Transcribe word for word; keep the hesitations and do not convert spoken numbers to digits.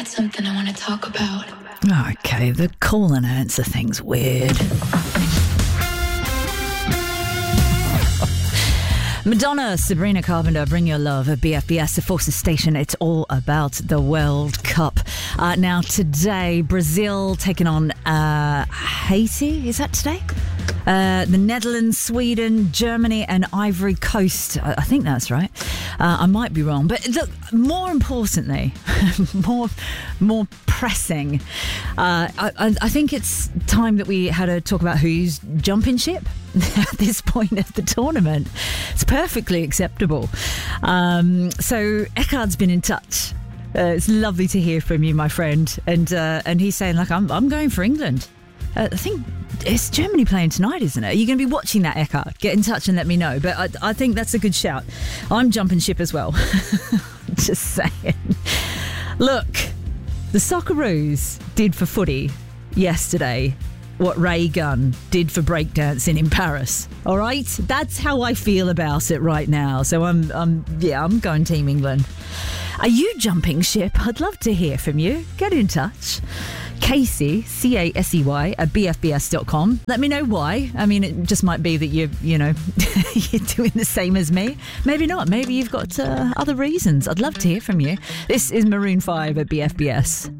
something I want to talk about. Okay, the call and answer thing's weird. Madonna, Sabrina Carpenter, Bring Your Love at B F B S, the Forces Station. It's all about the World Cup. Uh, now, today, Brazil taking on uh, Haiti. Is that today? Uh, the Netherlands, Sweden, Germany and Ivory Coast. I, I think that's right. Uh, I might be wrong. But look, more importantly, more more pressing, uh, I, I think it's time that we had to talk about who's jumping ship at this point of the tournament. It's perfectly acceptable. Um, so Eckhard's been in touch. Uh, it's lovely to hear from you, my friend. And uh, and he's saying, like, I'm, I'm going for England. Uh, I think it's Germany playing tonight, isn't it? Are you going to be watching that, Eckhard? Get in touch and let me know. But I, I think that's a good shout. I'm jumping ship as well. Just saying. Look, the Socceroos did for footy yesterday what Ray Gunn did for breakdancing in Paris. All right? That's how I feel about it right now. So I'm, I'm yeah, I'm going Team England. Are you jumping ship? I'd love to hear from you. Get in touch. Casey, C A S E Y, at B F B S dot com. Let me know why. I mean, it just might be that you, you know, you're doing the same as me. Maybe not. Maybe you've got uh, other reasons. I'd love to hear from you. This is Maroon five at B F B S.